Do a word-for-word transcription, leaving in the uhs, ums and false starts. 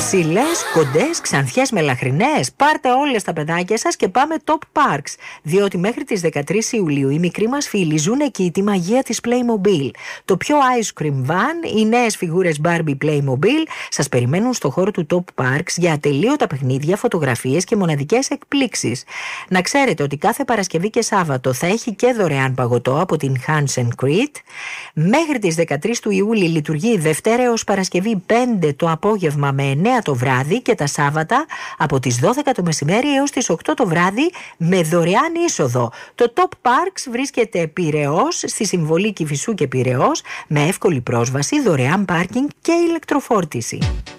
Ψηλές, κοντές, ξανθιές, μελαχρινές. Πάρτε όλες τα παιδάκια σας και πάμε Top Parks. Διότι μέχρι τις δεκατρείς Ιουλίου οι μικροί μας φίλοι ζουν εκεί τη μαγεία της Playmobil. Το πιο ice cream van, οι νέες φιγούρες Barbie Playmobil σας περιμένουν στο χώρο του Top Parks για ατελείωτα παιχνίδια, φωτογραφίες και μοναδικές εκπλήξεις. Να ξέρετε ότι κάθε Παρασκευή και Σάββατο θα έχει και δωρεάν παγωτό από την Hans and Crete. Μέχρι τις δεκατρείς του Ιούλη λειτουργεί Δευτέρα έως Παρασκευή πέντε το απόγευμα με εννέα το βράδυ και τα Σάββατα από τις δώδεκα το μεσημέρι έως τις οκτώ το βράδυ με δωρεάν είσοδο. Το Top Parks βρίσκεται Πειραιώς, στη Συμβολή Κηφισού και Πειραιώς, με εύκολη πρόσβαση, δωρεάν πάρκινγκ και ηλεκτροφόρτιση.